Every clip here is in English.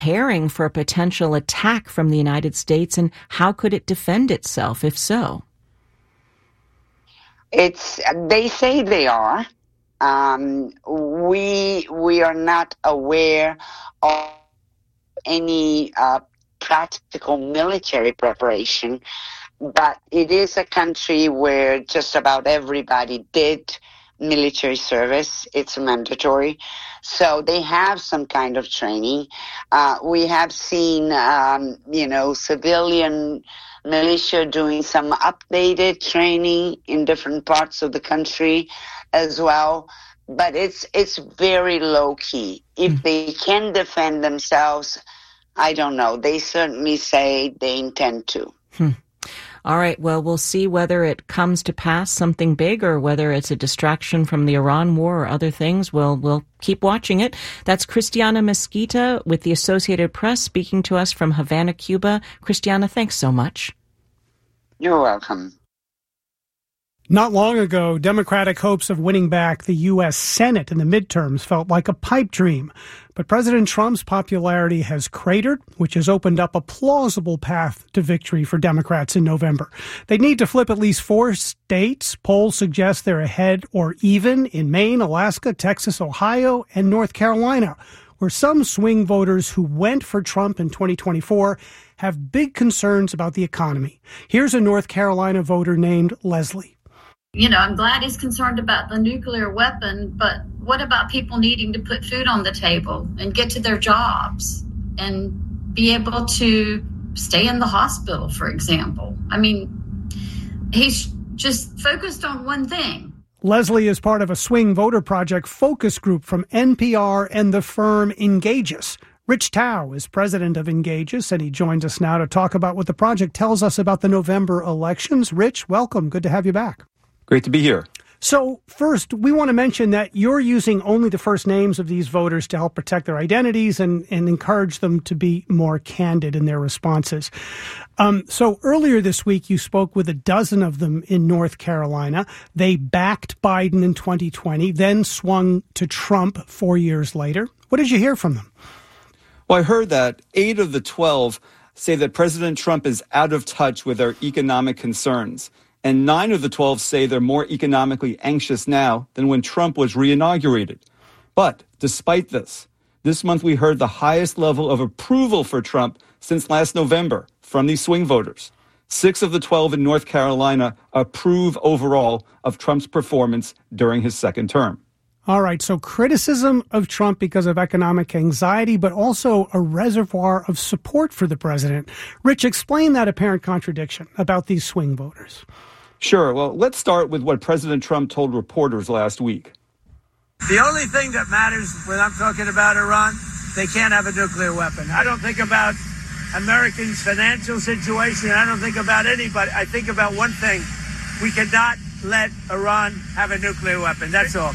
preparing for a potential attack from the United States, and how could it defend itself, if so? They say they are. We are not aware of any practical military preparation, but it is a country where just about everybody did military service. It's mandatory. So they have some kind of training. We have seen, civilian militia doing some updated training in different parts of the country as well. But it's very low key. If they can defend themselves, I don't know. They certainly say they intend to. All right. Well, we'll see whether it comes to pass, something big, or whether it's a distraction from the Iran war or other things. We'll keep watching it. That's Christiana Mesquita with the Associated Press speaking to us from Havana, Cuba. Christiana, thanks so much. You're welcome. Not long ago, Democratic hopes of winning back the U.S. Senate in the midterms felt like a pipe dream. But President Trump's popularity has cratered, which has opened up a plausible path to victory for Democrats in November. They need to flip at least 4 states. Polls suggest they're ahead or even in Maine, Alaska, Texas, Ohio, and North Carolina, where some swing voters who went for Trump in 2024 have big concerns about the economy. Here's a North Carolina voter named Leslie. I'm glad he's concerned about the nuclear weapon, but what about people needing to put food on the table and get to their jobs and be able to stay in the hospital, for example? I mean, he's just focused on one thing. Leslie is part of a swing voter project focus group from NPR and the firm Engageus. Rich Tao is president of Engageus, and he joins us now to talk about what the project tells us about the November elections. Rich, welcome. Good to have you back. Great to be here. So first, we want to mention that you're using only the first names of these voters to help protect their identities and encourage them to be more candid in their responses. So earlier this week, you spoke with a dozen of them in North Carolina. They backed Biden in 2020, then swung to Trump 4 years later. What did you hear from them? Well, I heard that 8 of the 12 say that President Trump is out of touch with their economic concerns. And 9 of the 12 say they're more economically anxious now than when Trump was reinaugurated. But despite this month we heard the highest level of approval for Trump since last November from these swing voters. 6 of the 12 in North Carolina approve overall of Trump's performance during his second term. All right, so criticism of Trump because of economic anxiety, but also a reservoir of support for the president. Rich, explain that apparent contradiction about these swing voters. Sure. Well, let's start with what President Trump told reporters last week. The only thing that matters when I'm talking about Iran, they can't have a nuclear weapon. I don't think about Americans' financial situation. I don't think about anybody. I think about one thing. We cannot let Iran have a nuclear weapon. That's all.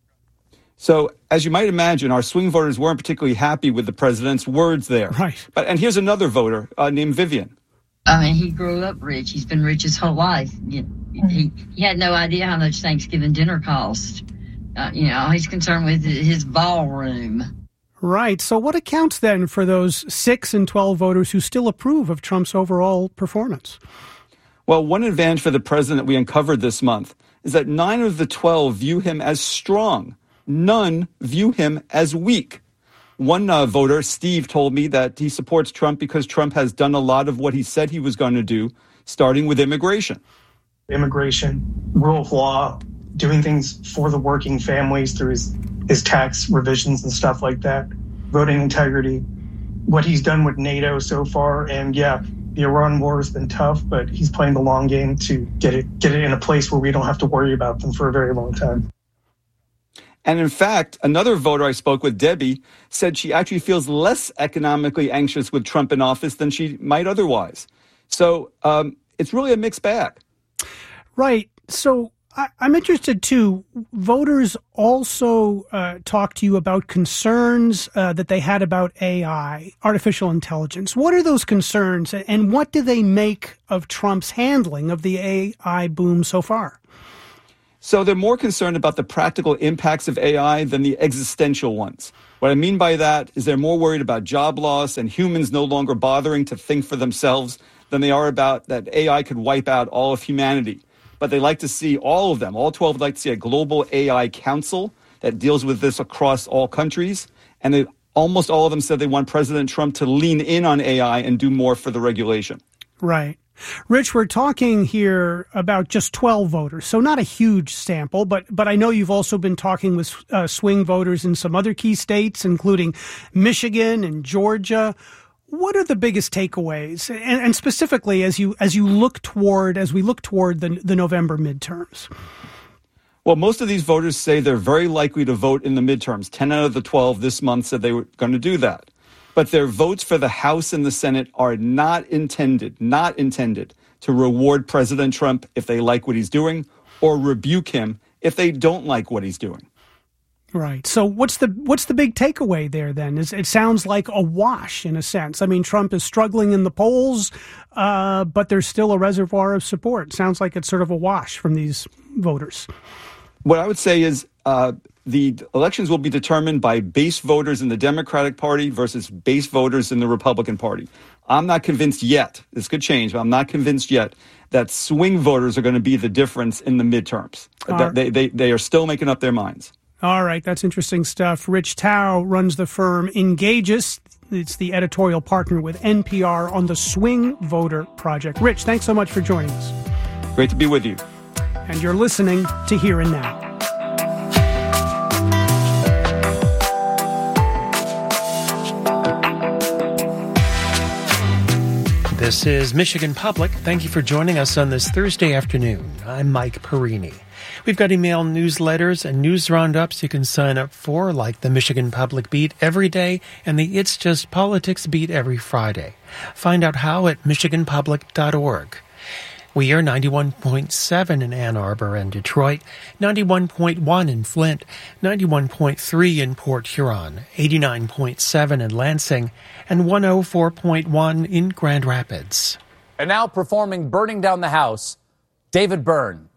So, as you might imagine, our swing voters weren't particularly happy with the president's words there. Right. And here's another voter named Vivian. I mean, he grew up rich. He's been rich his whole life. He had no idea how much Thanksgiving dinner cost. He's concerned with his ballroom. Right. So what accounts then for those 6 and 12 voters who still approve of Trump's overall performance? Well, one advantage for the president that we uncovered this month is that 9 of the 12 view him as strong. None view him as weak. One voter, Steve, told me that he supports Trump because Trump has done a lot of what he said he was going to do, starting with immigration. Immigration, rule of law, doing things for the working families through his tax revisions and stuff like that, voting integrity, what he's done with NATO so far. And yeah, the Iran war has been tough, but he's playing the long game to get it in a place where we don't have to worry about them for a very long time. And in fact, another voter I spoke with, Debbie, said she actually feels less economically anxious with Trump in office than she might otherwise. So it's really a mixed bag. Right. So I'm interested, too. Voters also talk to you about concerns that they had about AI, artificial intelligence. What are those concerns, and what do they make of Trump's handling of the AI boom so far? So they're more concerned about the practical impacts of AI than the existential ones. What I mean by that is they're more worried about job loss and humans no longer bothering to think for themselves than they are about that AI could wipe out all of humanity. But they like to see all of them, all 12 would like to see a global AI council that deals with this across all countries. And almost all of them said they want President Trump to lean in on AI and do more for the regulation. Right. Rich, we're talking here about just 12 voters, so not a huge sample, but I know you've also been talking with swing voters in some other key states, including Michigan and Georgia. What are the biggest takeaways, and specifically as we look toward the November midterms? Well, most of these voters say they're very likely to vote in the midterms. 10 out of the 12 this month said they were going to do that. But their votes for the House and the Senate are not intended to reward President Trump if they like what he's doing or rebuke him if they don't like what he's doing. Right. So what's the big takeaway there then? It sounds like a wash in a sense. I mean, Trump is struggling in the polls, but there's still a reservoir of support. Sounds like it's sort of a wash from these voters. What I would say is the elections will be determined by base voters in the Democratic Party versus base voters in the Republican Party. I'm not convinced yet, this could change, but I'm not convinced yet that swing voters are going to be the difference in the midterms. They are still making up their minds. All right, that's interesting stuff. Rich Tao runs the firm Engageus. It's the editorial partner with NPR on the Swing Voter Project. Rich, thanks so much for joining us. Great to be with you. And you're listening to Here and Now. This is Michigan Public. Thank you for joining us on this Thursday afternoon. I'm Mike Perini. We've got email newsletters and news roundups you can sign up for, like the Michigan Public Beat every day and the It's Just Politics Beat every Friday. Find out how at michiganpublic.org. We are 91.7 in Ann Arbor and Detroit, 91.1 in Flint, 91.3 in Port Huron, 89.7 in Lansing, and 104.1 in Grand Rapids. And now performing Burning Down the House, David Byrne.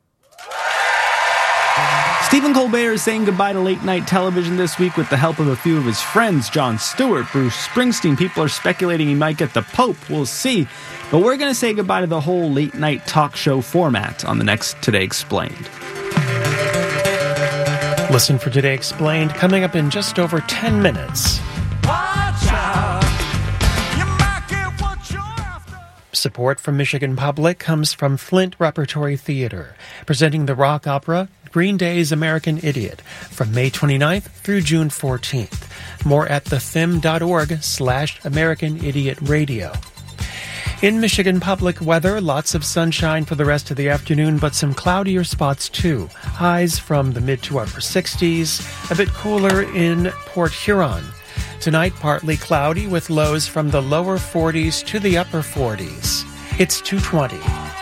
Stephen Colbert is saying goodbye to late-night television this week with the help of a few of his friends, Jon Stewart, Bruce Springsteen. People are speculating he might get the Pope. We'll see. But we're going to say goodbye to the whole late-night talk show format on the next Today Explained. Listen for Today Explained coming up in just over 10 minutes. Watch out. You might get what you're after. Support from Michigan Public comes from Flint Repertory Theater, presenting the rock opera Green Day's American Idiot from May 29th through June 14th. More at thefim.org/American Idiot Radio. In Michigan Public weather, lots of sunshine for the rest of the afternoon, but some cloudier spots too. Highs from the mid to upper 60s, a bit cooler in Port Huron. Tonight, partly cloudy with lows from the lower 40s to the upper 40s. It's 2:20.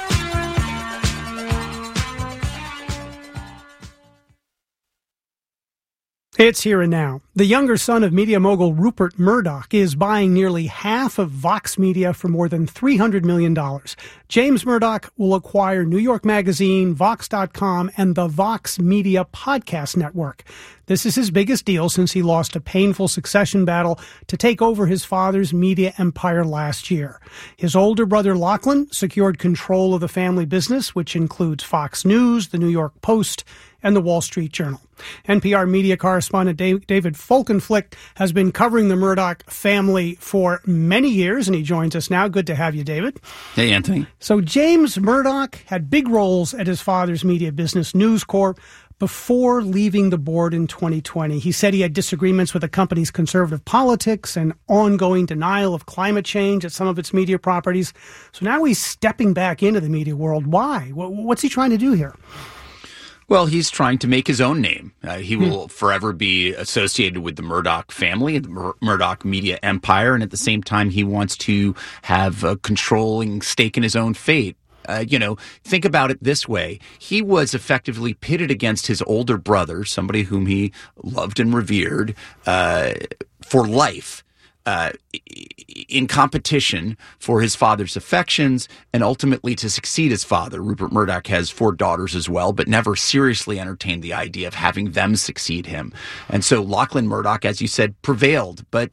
It's Here and Now. The younger son of media mogul Rupert Murdoch is buying nearly half of Vox Media for more than $300 million. James Murdoch will acquire New York Magazine, Vox.com, and the Vox Media Podcast Network. This is his biggest deal since he lost a painful succession battle to take over his father's media empire last year. His older brother Lachlan secured control of the family business, which includes Fox News, the New York Post, and the Wall Street Journal. NPR media correspondent David Folkenflik has been covering the Murdoch family for many years, and he joins us now. Good to have you, David. Hey, Anthony. So James Murdoch had big roles at his father's media business, News Corp, before leaving the board in 2020. He said he had disagreements with the company's conservative politics and ongoing denial of climate change at some of its media properties. So now he's stepping back into the media world. Why? What's he trying to do here? Well, he's trying to make his own name. He will forever be associated with the Murdoch family, the Murdoch media empire, and at the same time, he wants to have a controlling stake in his own fate. Think about it this way. He was effectively pitted against his older brother, somebody whom he loved and revered, for life. in competition for his father's affections and ultimately to succeed his father. Rupert Murdoch has 4 daughters as well, but never seriously entertained the idea of having them succeed him. And so Lachlan Murdoch, as you said, prevailed, but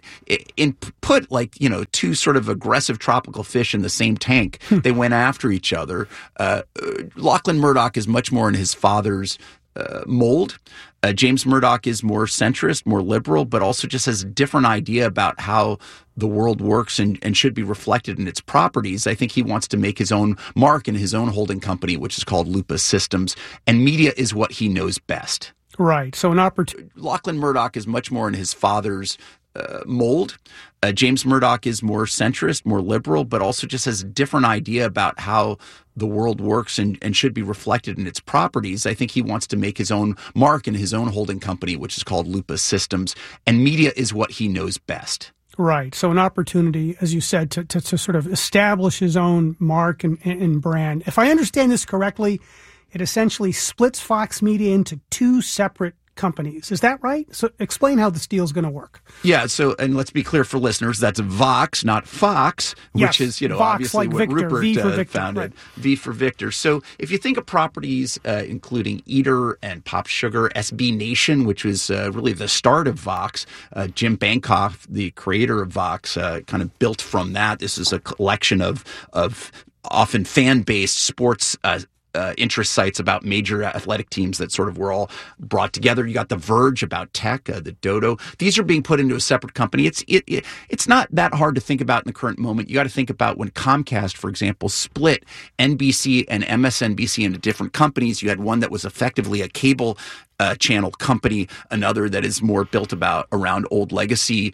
put 2 sort of aggressive tropical fish in the same tank. They went after each other. Lachlan Murdoch is much more in his father's mold. James Murdoch is more centrist, more liberal, but also just has a different idea about how the world works and should be reflected in its properties. I think he wants to make his own mark in his own holding company, which is called Lupus Systems, and media is what he knows best. Right. So an opportunity. Lachlan Murdoch is much more in his father's mold. James Murdoch is more centrist, more liberal, but also just has a different idea about how the world works and should be reflected in its properties. I think he wants to make his own mark in his own holding company, which is called Lupus Systems, and media is what he knows best. Right. So an opportunity, as you said, to sort of establish his own mark and brand. If I understand this correctly, it essentially splits Fox Media into 2 separate companies. Is that right? So explain how this deal is going to work. Yeah. So, and let's be clear for listeners, that's Vox, not Fox, which is, Vox, obviously like what Victor, Rupert V for Victor, founded. right. V for Victor. So if you think of properties including Eater and Pop Sugar, SB Nation, which was really the start of Vox, Jim Bankoff, the creator of Vox, kind of built from that. This is a collection of often fan-based sports interest sites about major athletic teams that sort of were all brought together. You got The Verge about tech, the Dodo. These are being put into a separate company. It's not that hard to think about in the current moment. You got to think about when Comcast, for example, split NBC and MSNBC into different companies. You had one that was effectively a cable channel company, another that is more built around old legacy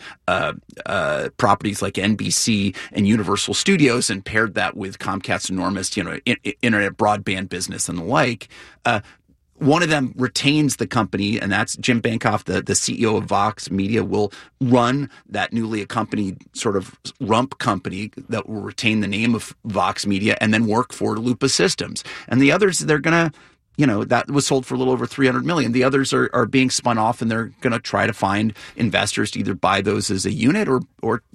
properties like NBC and Universal Studios, and paired that with Comcast's enormous, internet broadband business and the like. One of them retains the company, and that's Jim Bankoff, the CEO of Vox Media, will run that newly accompanied sort of rump company that will retain the name of Vox Media and then work for Lupus Systems. And the others, they're going to, that was sold for a little over $300 million. The others are being spun off, and they're going to try to find investors to either buy those as a unit or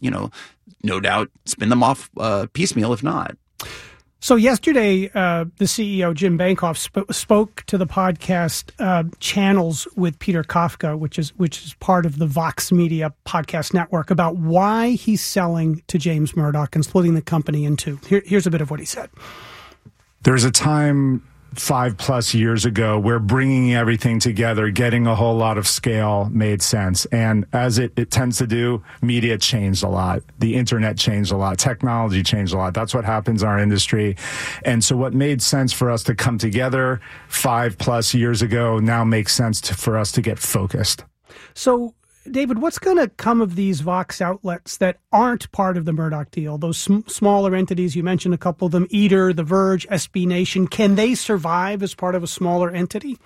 no doubt spin them off piecemeal if not. So yesterday, the CEO, Jim Bankoff, spoke to the podcast Channels with Peter Kafka, which is part of the Vox Media podcast network, about why he's selling to James Murdoch and splitting the company in 2. Here's a bit of what he said. There's a time 5+ years ago where bringing everything together, getting a whole lot of scale made sense. And as it tends to do, media changed a lot. The internet changed a lot. Technology changed a lot. That's what happens in our industry. And so what made sense for us to come together 5+ years ago now makes sense for us to get focused. So, David, what's going to come of these Vox outlets that aren't part of the Murdoch deal? Those smaller entities, you mentioned a couple of them, Eater, The Verge, SB Nation. Can they survive as part of a smaller entity?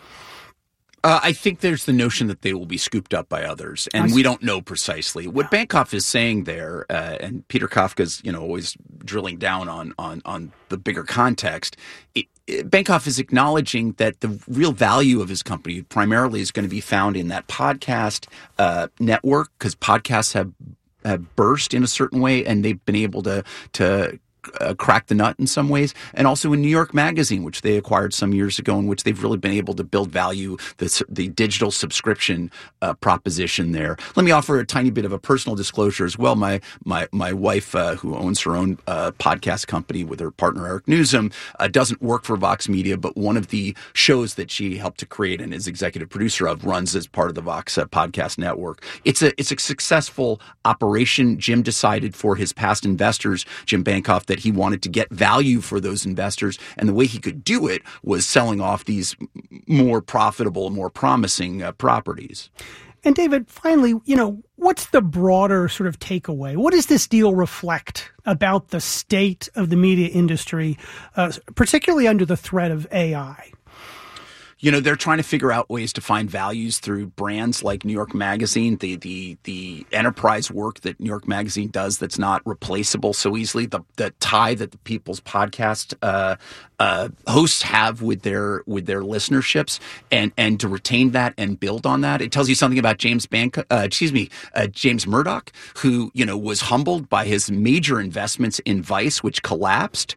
I think there's the notion that they will be scooped up by others, and we don't know precisely. What Bankoff is saying there, and Peter Kafka's, always drilling down on the bigger context, Bankoff is acknowledging that the real value of his company primarily is going to be found in that podcast network, because podcasts have burst in a certain way, and they've been able to crack the nut in some ways, and also in New York Magazine, which they acquired some years ago, in which they've really been able to build value, the digital subscription proposition there. Let me offer a tiny bit of a personal disclosure as well. My wife, who owns her own podcast company with her partner Eric Newsom, doesn't work for Vox Media, but one of the shows that she helped to create and is executive producer of runs as part of the Vox podcast network. It's a successful operation. Jim decided for his past investors, Jim Bankoff, that he wanted to get value for those investors, and the way he could do it was selling off these more profitable, more promising properties. And David, finally, what's the broader sort of takeaway? What does this deal reflect about the state of the media industry, particularly under the threat of AI? They're trying to figure out ways to find values through brands like New York Magazine, the enterprise work that New York Magazine does that's not replaceable so easily, the tie that the People's Podcast hosts have with their listenerships, and to retain that and build on that. It tells you something about James Murdoch, who was humbled by his major investments in Vice, which collapsed,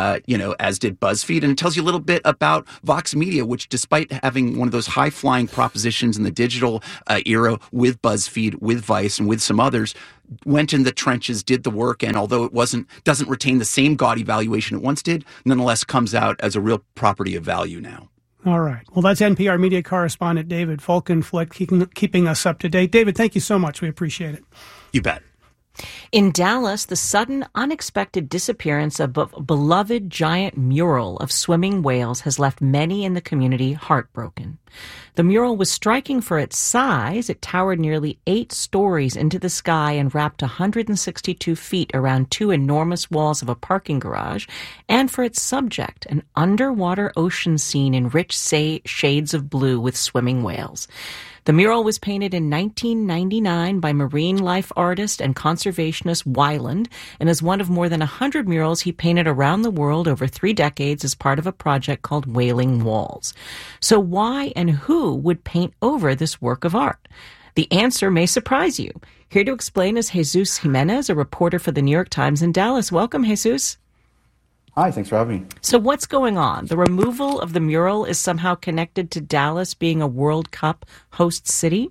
as did BuzzFeed, and it tells you a little bit about Vox Media, which, despite having one of those high flying propositions in the digital era with BuzzFeed, with Vice, and with some others, went in the trenches, did the work, and although it doesn't retain the same gaudy valuation it once did, nonetheless comes out as a real property of value now. All right. Well, that's NPR media correspondent David Folkenflik keeping us up to date. David, thank you so much. We appreciate it. You bet. In Dallas, the sudden, unexpected disappearance of a beloved giant mural of swimming whales has left many in the community heartbroken. The mural was striking for its size. It towered nearly 8 stories into the sky and wrapped 162 feet around 2 enormous walls of a parking garage, and for its subject, an underwater ocean scene in rich shades of blue with swimming whales. The mural was painted in 1999 by marine life artist and conservationist Weiland, and is one of more than 100 murals he painted around the world over 3 decades as part of a project called Wailing Walls. So why and who would paint over this work of art? The answer may surprise you. Here to explain is Jesus Jimenez, a reporter for the New York Times in Dallas. Welcome, Jesus. Hi, thanks for having me. So what's going on? The removal of the mural is somehow connected to Dallas being a World Cup host city?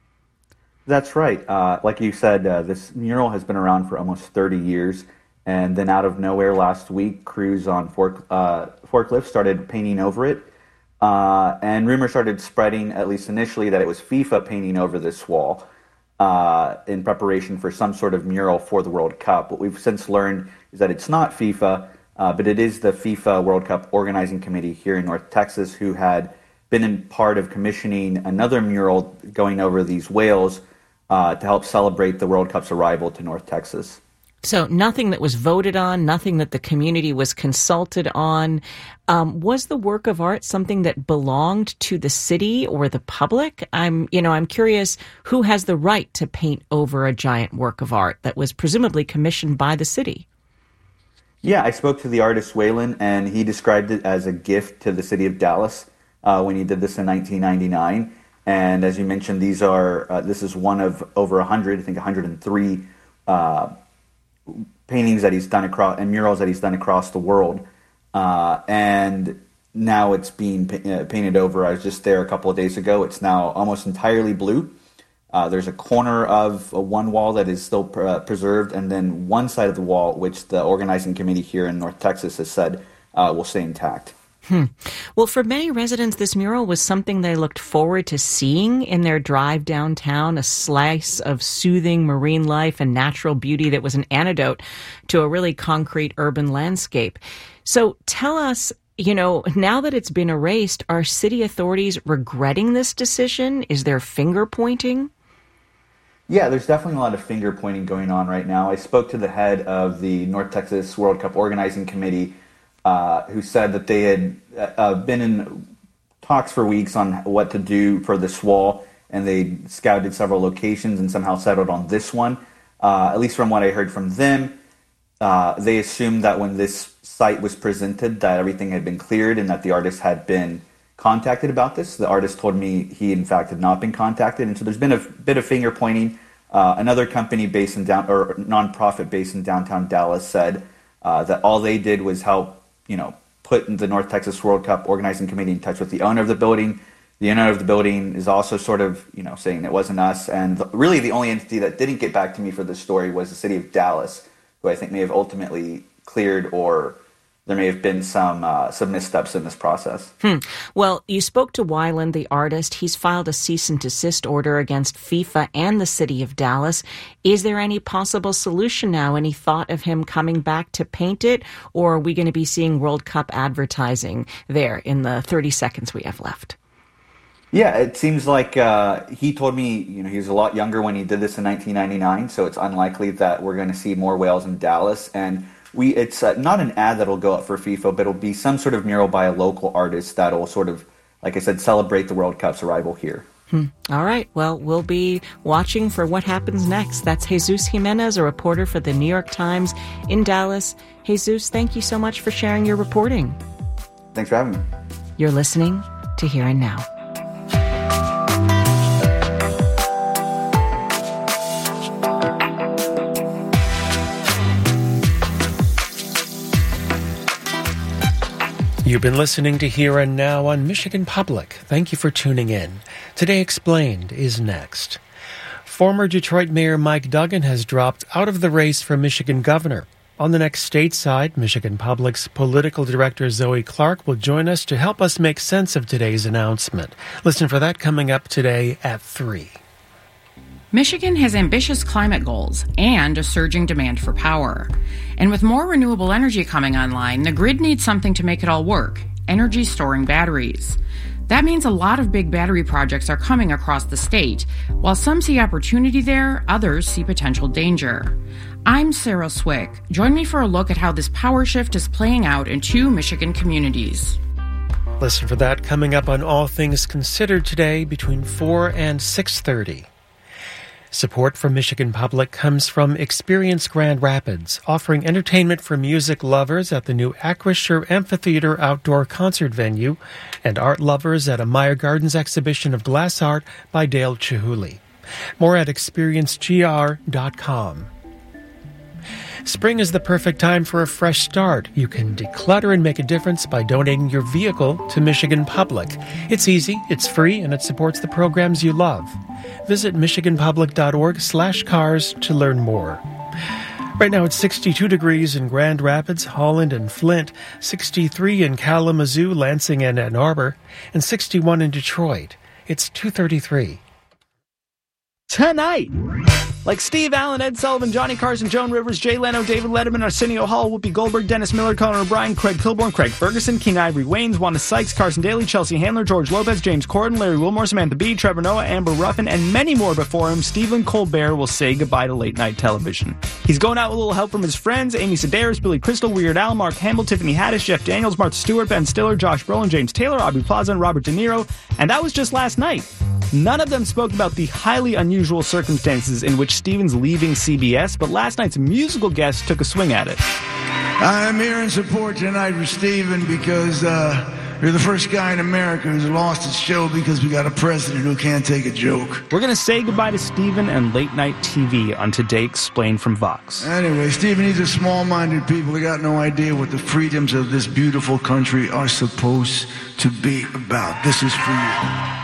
That's right. Like you said, this mural has been around for almost 30 years. And then out of nowhere last week, crews on forklifts started painting over it. And rumors started spreading, at least initially, that it was FIFA painting over this wall in preparation for some sort of mural for the World Cup. What we've since learned is that it's not FIFA, but it is the FIFA World Cup Organizing Committee here in North Texas, who had been in part of commissioning another mural going over these whales to help celebrate the World Cup's arrival to North Texas. So nothing that was voted on, nothing that the community was consulted on. Was the work of art something that belonged to the city or the public? I'm curious, who has the right to paint over a giant work of art that was presumably commissioned by the city? Yeah, I spoke to the artist Weiland, and he described it as a gift to the city of Dallas when he did this in 1999. And as you mentioned, this is one of over 100, I think 103 paintings that he's done and murals that he's done across the world. And now it's being painted over. I was just there a couple of days ago. It's now almost entirely blue. There's a corner of one wall that is still preserved, and then one side of the wall, which the organizing committee here in North Texas has said will stay intact. Well, for many residents, this mural was something they looked forward to seeing in their drive downtown, a slice of soothing marine life and natural beauty that was an antidote to a really concrete urban landscape. So tell us, now that it's been erased, are city authorities regretting this decision? Is there finger pointing? Yeah, there's definitely a lot of finger pointing going on right now. I spoke to the head of the North Texas World Cup Organizing Committee, who said that they had been in talks for weeks on what to do for this wall, and they scouted several locations and somehow settled on this one. At least from what I heard from them, they assumed that when this site was presented that everything had been cleared and that the artist had been contacted about this. The artist told me he, in fact, had not been contacted, and so there's been a bit of finger pointing. Another company nonprofit based in downtown Dallas said that all they did was help, put the North Texas World Cup Organizing Committee in touch with the owner of the building. The owner of the building is also sort of, saying it wasn't us. And really the only entity that didn't get back to me for this story was the city of Dallas, who I think may have ultimately cleared, or there may have been some missteps in this process. Well, you spoke to Weiland, the artist. He's filed a cease and desist order against FIFA and the city of Dallas. Is there any possible solution now? Any thought of him coming back to paint it? Or are we going to be seeing World Cup advertising there in the 30 seconds we have left? Yeah, it seems like he told me, he was a lot younger when he did this in 1999, so it's unlikely that we're going to see more whales in Dallas. And it's not an ad that'll go up for FIFA, but it'll be some sort of mural by a local artist that'll sort of, like I said, celebrate the World Cup's arrival here. All right. Well, we'll be watching for what happens next. That's Jesus Jimenez, a reporter for the New York Times in Dallas. Jesus, thank you so much for sharing your reporting. Thanks for having me. You're listening to Here and Now. You've been listening to Here and Now on Michigan Public. Thank you for tuning in. Today Explained is next. Former Detroit Mayor Mike Duggan has dropped out of the race for Michigan governor. On the next stateside, Michigan Public's political director Zoe Clark will join us to help us make sense of today's announcement. Listen for that coming up today at 3. Michigan has ambitious climate goals and a surging demand for power. And with more renewable energy coming online, the grid needs something to make it all work: energy storing batteries. That means a lot of big battery projects are coming across the state. While some see opportunity there, others see potential danger. I'm Sarah Swick. Join me for a look at how this power shift is playing out in 2 Michigan communities. Listen for that coming up on All Things Considered today between 4 and 6:30. Support for Michigan Public comes from Experience Grand Rapids, offering entertainment for music lovers at the new Acrisure Amphitheater outdoor concert venue, and art lovers at a Meyer Gardens exhibition of glass art by Dale Chihuly. More at experiencegr.com. Spring is the perfect time for a fresh start. You can declutter and make a difference by donating your vehicle to Michigan Public. It's easy, it's free, and it supports the programs you love. Visit michiganpublic.org/cars to learn more. Right now it's 62 degrees in Grand Rapids, Holland, and Flint, 63 in Kalamazoo, Lansing, and Ann Arbor, and 61 in Detroit. It's 2:33. Tonight, like Steve Allen, Ed Sullivan, Johnny Carson, Joan Rivers, Jay Leno, David Letterman, Arsenio Hall, Whoopi Goldberg, Dennis Miller, Conan O'Brien, Craig Kilborn, Craig Ferguson, King Ivory Waynes, Wanda Sykes, Carson Daly, Chelsea Handler, George Lopez, James Corden, Larry Wilmore, Samantha Bee, Trevor Noah, Amber Ruffin, and many more before him. Stephen Colbert will say goodbye to late night television. He's going out with a little help from his friends: Amy Sedaris, Billy Crystal, Weird Al, Mark Hamill, Tiffany Haddish, Jeff Daniels, Martha Stewart, Ben Stiller, Josh Brolin, James Taylor, Aubrey Plaza, and Robert De Niro. And that was just last night. None of them spoke about the highly unusual circumstances in which Stephen's leaving CBS, but last night's musical guest took a swing at it. I'm here in support tonight for Stephen because you're the first guy in America who's lost his show because we got a president who can't take a joke. We're going to say goodbye to Stephen and late night TV on Today Explained from Vox. Anyway, Stephen, these are small-minded people. They got no idea what the freedoms of this beautiful country are supposed to be about. This is for you.